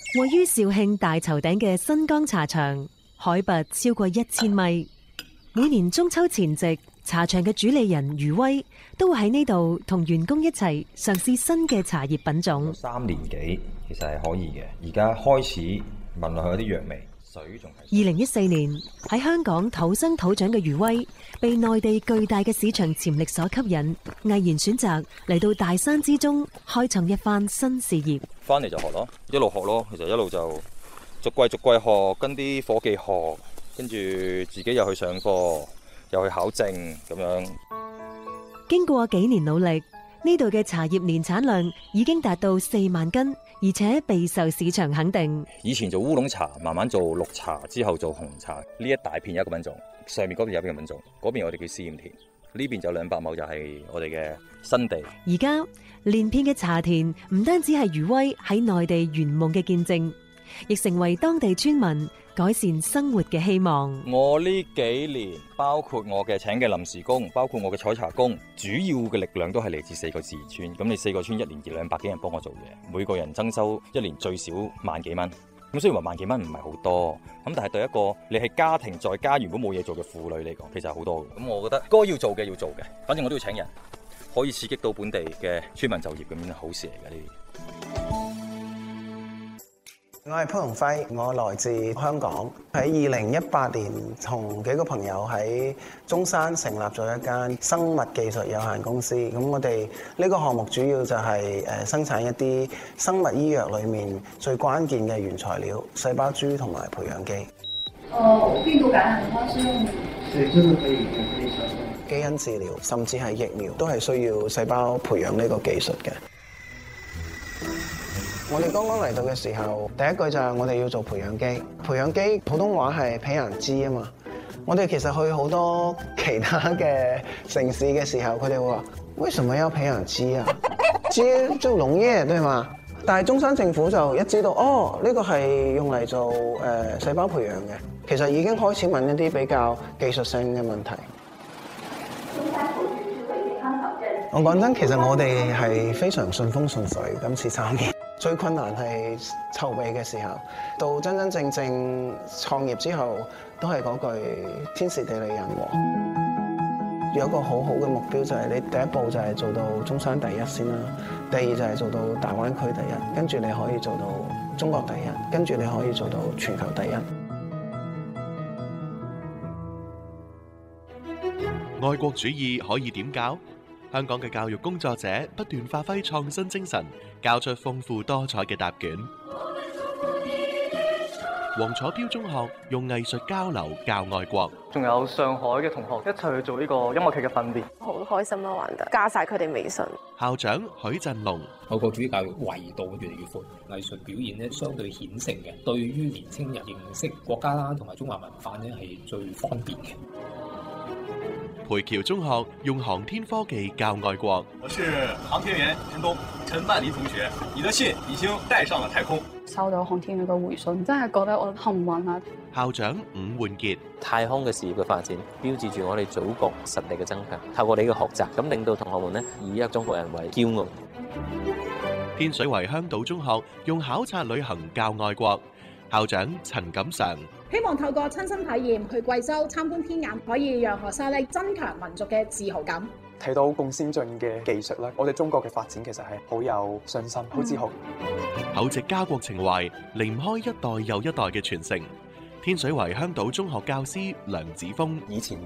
位於肇慶大頭頂嘅新江茶場，海拔超過1000米。每年中秋前夕，茶場嘅主理人余威都會喺呢度同員工一齊嘗試新嘅茶葉品種。 3年幾其實係可以嘅，而家開始聞落去有啲藥味。水仲係。 2014年喺香港土生土長嘅余威，被內地巨大嘅市場潛力所吸引，毅然選擇嚟到大山之中開創一番新事業。 翻嚟就學咯，一路學咯，其實一路就逐季學，跟啲伙計學，跟住自己又去上課，又去考證咁樣。 經過幾年努力，呢度嘅茶葉年產量已經達到4萬斤，而且備受市場肯定。 以前做烏龍茶，慢慢做綠茶，之後做紅茶。呢一大片有一個品種，上面嗰邊有一個品種，嗰邊我哋叫試驗田，呢邊就200畝就係我哋嘅新地。 而家連片嘅茶田唔單止係余威喺內地圓夢嘅見證，亦成為當地村民改善生活嘅希望。 我呢幾年，包括我嘅請嘅臨時工，包括我嘅採茶工，主要嘅力量都係嚟自4個自然村。咁你4個村1年200幾人幫我做嘢，每個人增收1年最少萬幾蚊。咁雖然話萬幾蚊唔係好多，咁但係對一個你係家庭在家如果冇嘢做嘅婦女嚟講，其實係好多嘅。咁我覺得該要做嘅要做嘅，反正我都要請人，可以刺激到本地嘅村民就業，咁樣好事嚟嘅呢啲。 我係潘鴻輝，我來自香港。喺2018年，同幾個朋友喺中山成立咗一間生物技術有限公司。咁我哋呢個項目主要就係生產一啲生物醫藥裏面最關鍵嘅原材料——細胞株同埋培養基。 病毒感染的話是用， 所以真係可以基因治療，甚至係疫苗，都係需要細胞培養呢個技術嘅。我哋剛剛嚟到嘅時候，第一句就係我哋要做培養基。培養基普通話係培養基啊嘛。我哋其實去好多其他嘅城市嘅時候，佢哋會話：為什麼要培養基啊？基就農業對嘛？但係中山政府就一知道，哦，呢個係用嚟做細胞培養嘅，其實已經開始問一啲比較技術性嘅問題。我講真，其實我哋係非常順風順水，今次參與。最困難係籌備嘅時候，到真真正正創業之後，都係嗰句天時地利人和。有一個好好嘅目標就係你第一步就係做到中山第一先啦，第二就係做到大灣區第一，跟住你可以做到中國第一，跟住你可以做到全球第一。 愛國主義可以點教？香港嘅教育工作者不斷發揮創新精神，教出豐富多彩嘅答卷。黃楚標中學用藝術交流教愛國， 仲有上海嘅同學一齊去做呢個音樂劇嘅訓練， 好開心啦！玩得加晒佢哋微信。 校長許振龍， 愛國主義教育維度越嚟越闊，藝術表現咧相對顯性嘅，對於年青人認識國家啦同埋中華文化咧係最方便嘅。 培僑中學用航天科技教愛國。 我是航天員陳東，陳曼妮同學，你的信已經帶上了太空。 收到航天員嘅回信，真係覺得我幸運啊！ 校長伍煥傑， 太空嘅事業嘅發展，標誌住我哋祖國實力嘅增強。透過你嘅學習，咁令到同學們呢以一個中國人為驕傲。 天水圍香島中學用考察旅行教愛國。校長陳錦常， 希望透過親身體驗去貴州參觀天眼，可以讓學生咧增強民族嘅自豪感。 睇到咁先進嘅技術咧，我哋中國嘅發展其實係好有信心、好自豪。 厚植家國情懷，離唔開一代又一代嘅傳承。天水圍香島中學教師梁子峰， 以前